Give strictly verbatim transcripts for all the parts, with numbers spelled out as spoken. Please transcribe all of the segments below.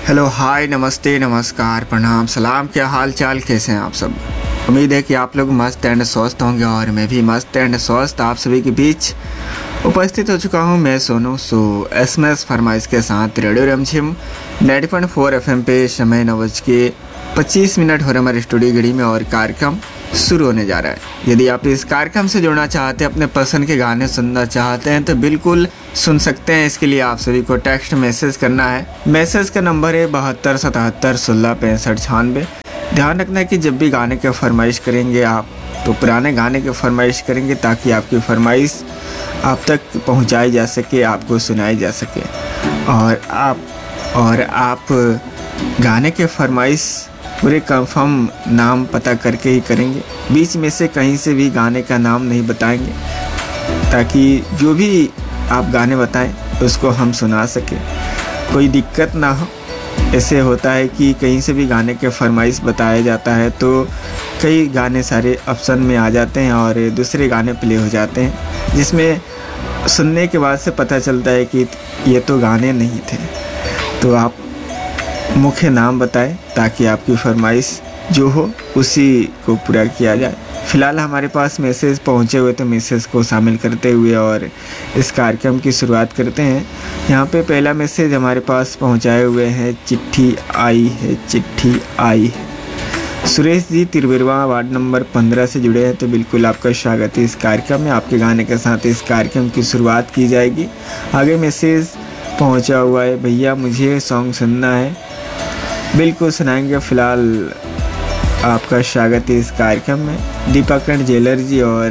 Hello, हाय, नमस्ते, नमस्कार, प्रणाम, सलाम। क्या हाल चाल, कैसे हैं आप सब? उम्मीद है कि आप लोग मस्त एंड स्वस्थ होंगे और मैं भी मस्त एंड स्वस्थ आप सभी के बीच उपस्थित हो चुका हूं। मैं सोनू सो एस एम एस फरमाइश के साथ radio रमझिम ninety point four F M पे समय नौ बज के पच्चीस मिनट हो रहे हमारे स्टूडियो घड़ी में और कार्यक्रम शुरू होने जा रहा है। यदि आप इस कार्यक्रम से जुड़ना चाहते हैं, अपने पसंद के गाने सुनना चाहते हैं तो बिल्कुल सुन सकते हैं। इसके लिए आप सभी को टेक्स्ट मैसेज करना है। मैसेज का नंबर है बहत्तर सतहत्तर सोलह पैंसठ छियानवे। ध्यान रखना है कि जब भी गाने के फरमाइश करेंगे आप तो पुराने गाने के फरमाइश करेंगे ताकि आपकी फरमाइश आप तक पहुंचाई जा सके, आपको सुनाई जा सके। और आप और आप गाने के फरमाइश पूरे कंफर्म नाम पता करके ही करेंगे। बीच में से कहीं से भी गाने का नाम नहीं बताएंगे ताकि जो भी आप गाने बताएं उसको हम सुना सकें, कोई दिक्कत ना हो। ऐसे होता है कि कहीं से भी गाने के फरमाइश बताया जाता है तो कई गाने सारे ऑप्शन में आ जाते हैं और दूसरे गाने प्ले हो जाते हैं, जिसमें सुनने के बाद से पता चलता है कि ये तो गाने नहीं थे। तो आप मुख्य नाम बताएं ताकि आपकी फरमाइश जो हो उसी को पूरा किया जाए। फ़िलहाल हमारे पास मैसेज पहुंचे हुए तो मैसेज को शामिल करते हुए और इस कार्यक्रम की शुरुआत करते हैं। यहाँ पे पहला मैसेज हमारे पास पहुंचाए हुए हैं, चिट्ठी आई है, चिट्ठी आई है। सुरेश जी तिरबिरवा वार्ड नंबर पंद्रह से जुड़े हैं, तो बिल्कुल आपका स्वागत है इस कार्यक्रम में। आपके गाने के साथ इस कार्यक्रम की शुरुआत की जाएगी। आगे मैसेज पहुँचा हुआ है, भैया मुझे सॉन्ग सुनना है, बिल्कुल सुनाएंगे। फ़िलहाल आपका स्वागत है इस कार्यक्रम में, दीपाकरण जेलर जी। और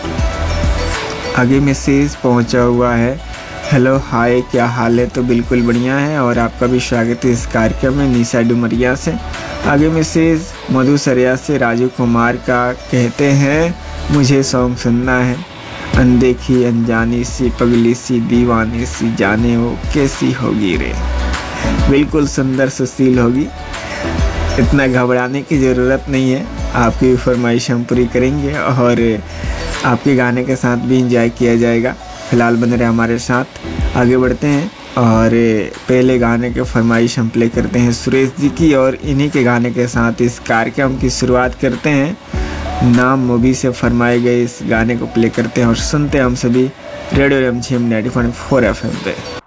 आगे मैसेज पहुंचा हुआ है, हेलो हाय क्या हाल है, तो बिल्कुल बढ़िया है और आपका भी स्वागत है इस कार्यक्रम में, निशा डुमरिया से। आगे मैसेज मधु सरिया से राजू कुमार का, कहते हैं मुझे सॉन्ग सुनना है, अनदेखी अनजानी सी पगली सी दीवानी सी, जाने वो कैसी होगी रे। बिल्कुल सुंदर सुशील होगी, इतना घबराने की ज़रूरत नहीं है। आपकी फरमाइश हम पूरी करेंगे और आपके गाने के साथ भी एंजॉय किया जाएगा। फ़िलहाल बने रहे हमारे साथ, आगे बढ़ते हैं और पहले गाने के फरमाइश हम प्ले करते हैं सुरेश जी की, और इन्हीं के गाने के साथ इस कार्यक्रम की शुरुआत करते हैं। नाम मूवी से फरमाए गए इस गाने को प्ले करते हैं और सुनते हैं हम सभी radio रमझिम ninety point four F M पे।